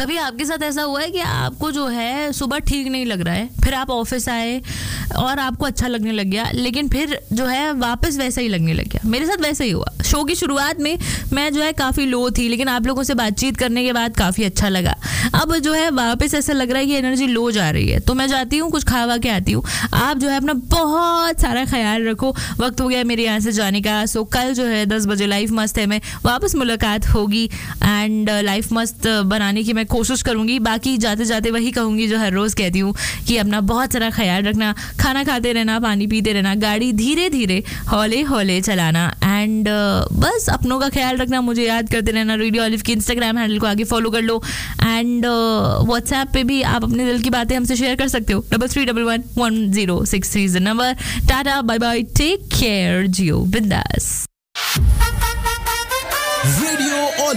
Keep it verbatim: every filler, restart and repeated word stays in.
कभी आपके साथ ऐसा हुआ है कि आपको जो है सुबह ठीक नहीं लग रहा है, फिर आप ऑफिस आए और आपको अच्छा लगने लग गया, लेकिन फिर जो है वापस वैसा ही लगने लग गया? मेरे साथ वैसा ही हुआ। शो की शुरुआत में मैं जो है काफ़ी लो थी, लेकिन आप लोगों से बातचीत करने के बाद काफ़ी अच्छा लगा। अब जो है वापस ऐसा लग रहा है कि एनर्जी लो जा रही है, तो मैं जाती हूँ, कुछ खा के आती हूँ। आप जो है अपना बहुत सारा ख्याल रखो। वक्त हो गया मेरे यहाँ से जाने का। सो कल जो है दस बजे लाइफ मस्त है में वापस मुलाकात होगी एंड लाइफ मस्त बनाने की मैं कोशिश करूँगी। बाकी जाते जाते वही कहूँगी जो हर रोज़ कहती हूँ कि अपना बहुत सारा ख्याल रखना, खाना खाते रहना, पानी पीते रहना, गाड़ी धीरे धीरे हौले हौले चलाना एंड uh, बस अपनों का ख्याल रखना, मुझे याद करते रहना। रेडियो ऑलिव की इंस्टाग्राम हैंडल को आगे फॉलो कर लो एंड व्हाट्सएप पे भी आप अपने दिल की बातें हमसे शेयर कर सकते हो। Double three double one one zero six three is the number. Tata, bye bye, take care, जियो बिंदास।